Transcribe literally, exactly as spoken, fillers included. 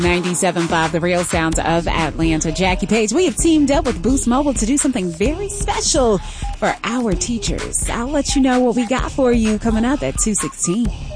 ninety-seven point five, the real sounds of Atlanta. Jackie Page, we have teamed up with Boost Mobile to do something very special for our teachers. I'll let you know what we got for you coming up at two sixteen.